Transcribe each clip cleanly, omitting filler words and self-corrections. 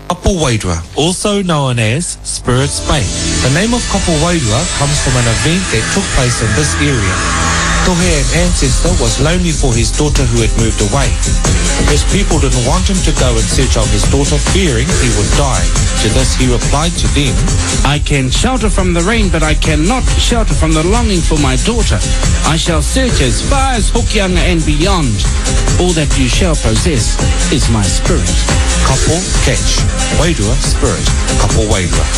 Kapo Wairua, also known as Spirits Bay. The name of Kapo Wairua comes from an event that took place in this area. Tohe, an ancestor, was lonely for his daughter who had moved away. His people didn't want him to go in search of his daughter, fearing he would die. To this he replied to them, I can shelter from the rain, but I cannot shelter from the longing for my daughter. I shall search as far as Hokianga and beyond. All that you shall possess is my spirit. Kapo catch, Wairua spirit, Kapo Wairua.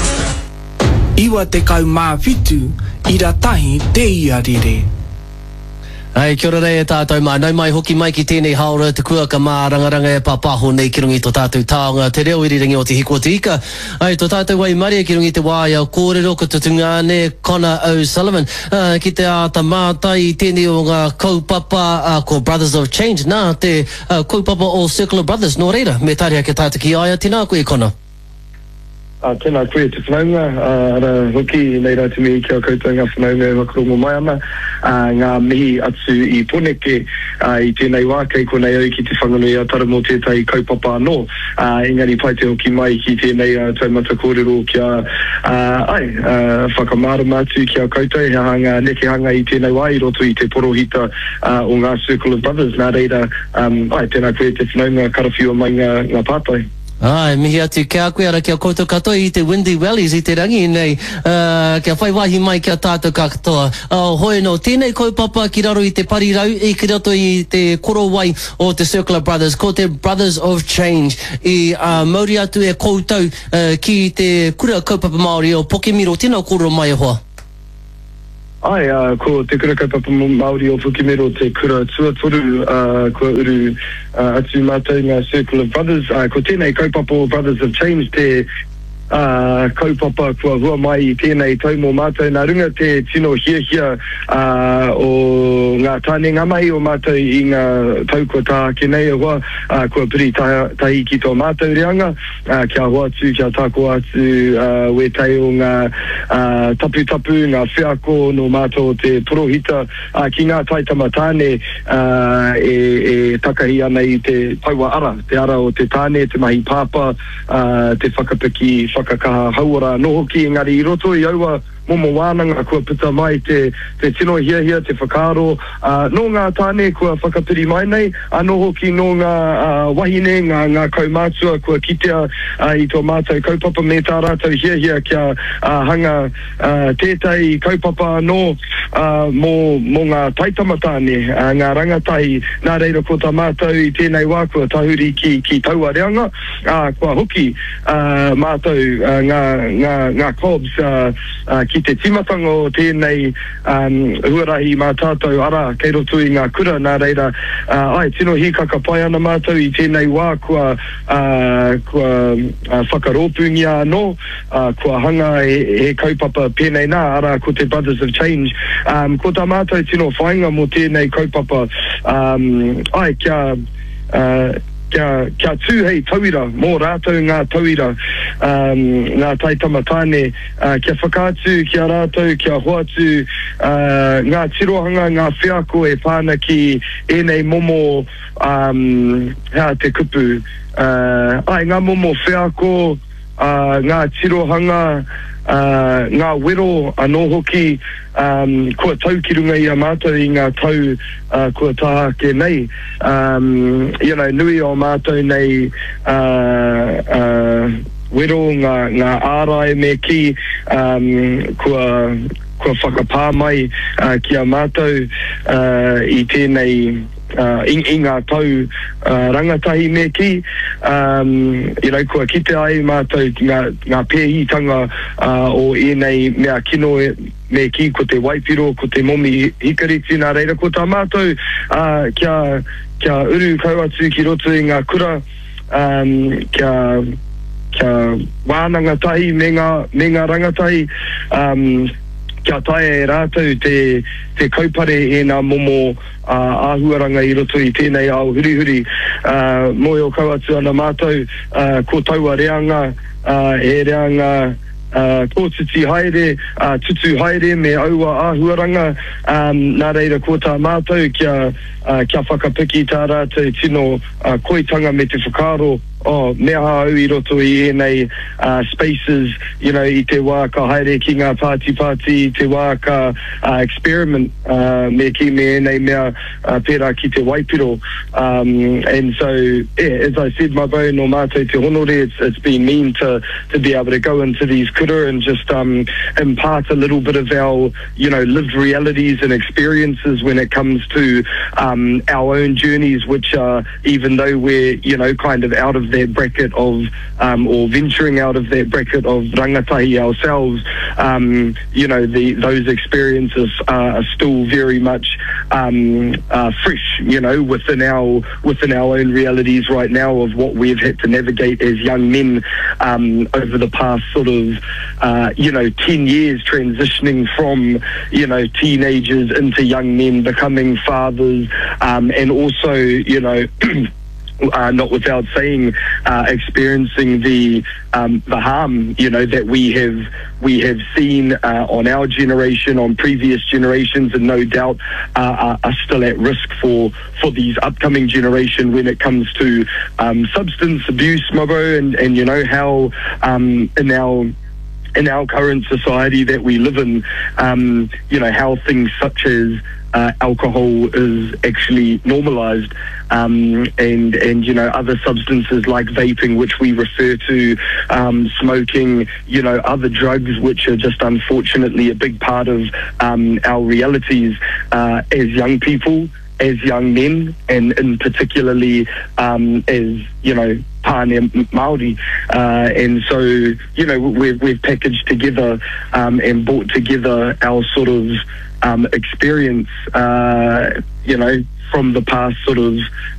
Iwa te kau mawhitu, ira tahi te iarire. Ai, kia ora rei e tātou mai. Nau mai hoki mai ki tēnei haora te kua ka mā rangaranga e papaho nei ki rungi tō tātou tāonga. Te reo irirangi o te hiko te ika. Ai, tō tātou wai mare ki rungi te wāia o kōrero ko tutunga ne Connor O'Sullivan. Ki te ata mātai tēnei o ngā kaupapa ko Brothers of Change. Nā, te kaupapa o Circle of Brothers. Nō reira, me tāria ke tātou ki aia. Tēnā koe, Connor. Tēnā koe te whanaunga, ara hoki nei rā te mihi kia koutou ngā whanaunga e wakarongo mai ana, ngā mihi atu I Poneke I tēnei wā kei konei au ki te whanganui a tara mō tētai kaupapa anō, engari pai te hoki mai ki tēnei taumata kōrero kia whakamārama atu kia koutou, he hanga neke hanga I tēnei wā I roto I te porohita o ngā Circle of Brothers, nā reira, tēnā koe te whanaunga karawhiua mai ngā pātai. Ai, mihi atu kia koe ara kia koutou katoa I te Windy Valleys I te rangi nei, kia whai wahi mai kia tātou katoa. Hoi no, tēnei kaupapa ki raro I te parirau, ki rato I te korowai o te Circle of Brothers, ko te Brothers of Change, I mauri atu e koutou ki te kura kaupapa Māori o Pokemiro, tēnā koro mai hoa. Ai, ko te kura kaupapa Māori o Pokemiro, te kura tuatoru, ko uru atu mātou ngā Circle of Brothers, ko tēnei kaupapa o Brothers of Change, te kaupapa kua hua mai I tēnei tau mō mātou, nā runga te tino hia o ngā tāne ngamai o mātou I ngā tau kua tā kenei hoa, kua piri tahi ki tō mātou reanga, kia hoa atu, kia tāko atu, we tei o ngā tapu, ngā whiako no mātou te porohita, ki ngā taitama tāne e takahi ana I te paua ara, te ara o te tāne, te mahi pāpa, te whakapiki, whakakaha hauara no hoki engari I roto I aua momo wānanga kua pita mai te tino hia te whakaro no ngā tāne kua whakapiri mai nei no hoki no ngā wahine ngā kaumātua kua kitea I tō mātou kaupapa me tā rātou hia kia hanga tētai kaupapa no mō ngā taitama tāne ngā rangatahi nā reira ko tā mātou I tēnei wā kua tahuri ki taua reanga kua hoki mātou ngā clubs ki te timatanga o tēnei huarahi mā tātou ara kei roto I ngā kura nā reira tino hikaka pai ana mātou I tēnei wā kua whakaropungia anō kua hanga he kaupapa pēnei nā ara ko te Brothers of Change ko tā mātou tino whainga mō tēnei kaupapa kia tūhei tauira, mō rātou ngā tauira, ngā taitama tāne, kia whakātu, kia rātou, kia hoatu, ngā tirohanga, ngā whiako e pāna ki enei momo te kupu. Ngā momo whiako, ngā tirohanga, ngā wero anō hoki kua tau ki runga I a mātou I ngā tau kua taha ke nei nui o mātou nei wero ngā ārai me ki kua whakapā mai ki a mātou I tēnei I ngā tau rangatahi me ki kua kite ai mātou ngā pēhitanga o enei mea kino me ki ko te waipiro, ko te momi hikariti nā reira ko tā mātou kia uru kau atu ki roto I ngā kura kia wānanga tahi me ngā rangatahi kia tae e rātou te kaupare e ngā momo āhuaranga I roto I tēnei ao hurihuri moi o kau atu ana mātou ko taua reanga e reanga kōtiti haere, tutu haere me aua āhuaranga nā reira ko tā mātou kia whakapiki tā rātou tino koitanga me te whakaro mea hau I roto I enei spaces, you know, I te wā ka haere ki ngā pāti, te wā ka experiment me ki me enei mea pērā ki te waipiro. And so, yeah, as I said, my boy, no mātou te honore, it's been mean to be able to go into these kura and just impart a little bit of our, you know, lived realities and experiences when it comes to our own journeys, which are, even though we're, you know, kind of out of that bracket of, or venturing out of that bracket of rangatahi ourselves, you know, those experiences are still very much fresh, you know, within our own realities right now of what we've had to navigate as young men over the past sort of, you know, 10 years, transitioning from, you know, teenagers into young men, becoming fathers, and also, you know, not without saying, experiencing the harm, you know, that we have seen on our generation, on previous generations, and no doubt are still at risk for these upcoming generation when it comes to substance abuse, Mabo, and you know how in our current society that we live in, you know, how things such as alcohol is actually normalized, and you know, other substances like vaping, which we refer to, smoking, you know, other drugs, which are just unfortunately a big part of our realities as young people, as young men, and in particularly as, you know, Pāne Māori, and so, you know, we've packaged together and brought together our sort of experience, you know, from the past sort of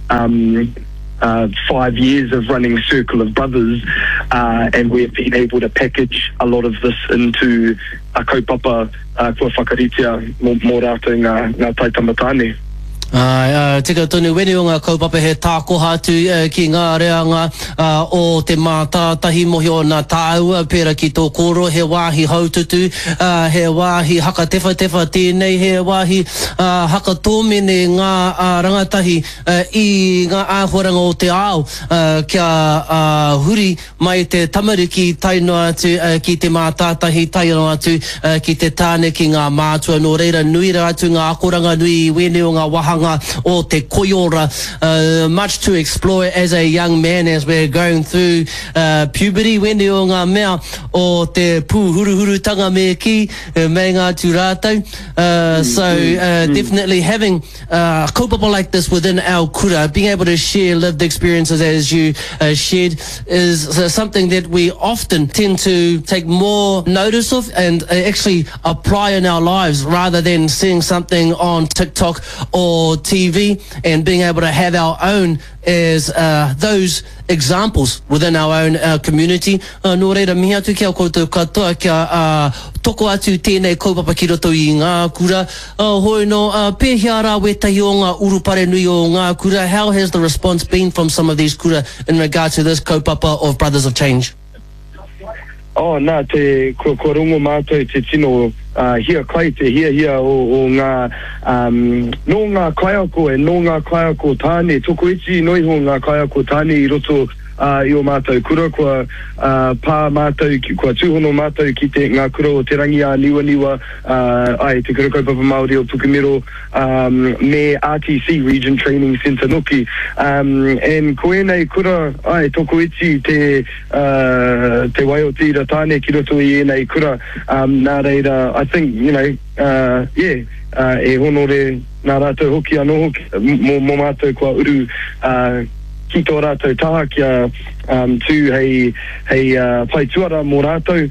5 years of running Circle of Brothers, and we've been able to package a lot of this into a kaupapa kua whakaritia mō rātou ngā taitamatane. Tika tonu wene o ngā kaupapa he tākoha atu ki ngā reanga o te mātātahi mohi o ngā tāua pēra ki tō koro, he wāhi haututu, he wāhi haka tefa tēnei, he wāhi haka tōmene ngā rangatahi I ngā āhuaranga o te ao kia huri mai te tamariki tainoa atu ki te mātātahi tainoa atu ki te tāne ki ngā mātua, no reira nuira atu ngā akoranga nui wene o ngā wahanga o te koiora, much to explore as a young man as we're going through puberty, wene o ngā mea o te pūhuruhurutanga me ki me ngā tūrātau. So definitely having a kaupapa like this within our kura, being able to share lived experiences as you shared, is something that we often tend to take more notice of and actually apply in our lives, rather than seeing something on TikTok or TV and being able to have our own as those examples within our own community. Nō reira, mihi atu kia koutou katoa kia toko atu tēnei kaupapa ki roto I ngā kura. Hoi no, pēhia rā wetahi o ngā urupare nui o ngā kura. How has the response been from some of these kura in regard to this kaupapa of Brothers of Change? Nā te kua rongo mātou te tino hia kai te hia o ngā no ngā kaiako e no ngā kaiako tāne toko iti noi ho ngā kaiako tāne I roto I o mātou kura, kua pā mātou, kua tūhono mātou ki te ngā kura o te rangi a niwa ai te kura kaupapa Māori o Pukemiro me RTC Region Training Centre Noki, and koenei kura ai toko iti te wai o tira tāne ki roto I enei kura, nā reira, I think, you know, e honore nā rātou hoki anō hoki mō mātou kua uru ki tō rātou taha kia tū hei pai tuara mō rātou,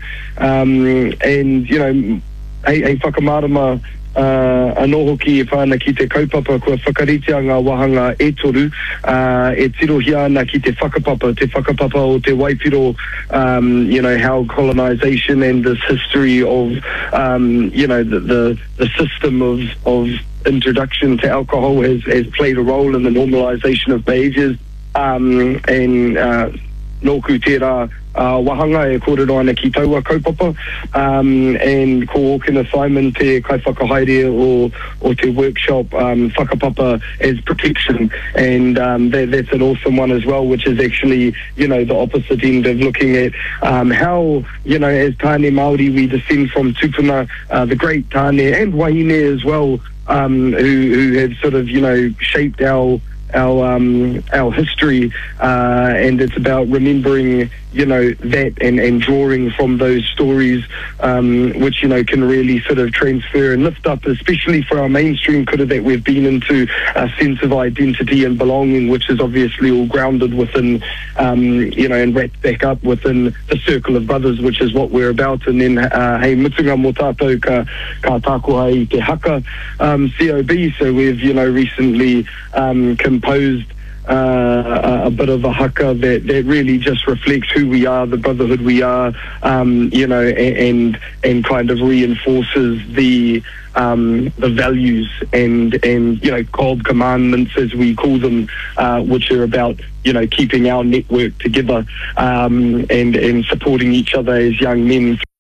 and, you know, hei whakamārama anō hoki e whāna ki te kaupapa kua whakaritia ngā wahanga e toru, e tirohia ana ki te whakapapa o te waipiro, you know, how colonization and this history of, you know, the system of introduction to alcohol has played a role in the normalization of behaviors, and nōku tērā wahanga e kōrero ana ki taua kaupapa, and ko Okina Simon te kaiwhakahaere o te workshop whakapapa as protection, and that's an awesome one as well, which is actually, you know, the opposite end of looking at how, you know, as Tāne Māori we descend from tupuna, the great Tāne and Wahine as well, who have sort of, you know, shaped our history, and it's about remembering, you know, that and drawing from those stories, which, you know, can really sort of transfer and lift up, especially for our mainstream kura that we've been into, a sense of identity and belonging, which is obviously all grounded within, you know, and wrapped back up within the circle of brothers, which is what we're about. And then, hei mutunga mo tātou ka tāko hai te haka COB, so we've, you know, recently composed a bit of a haka that really just reflects who we are, the brotherhood we are, you know, and kind of reinforces the values and you know, called commandments as we call them, which are about, you know, keeping our network together, and supporting each other as young men.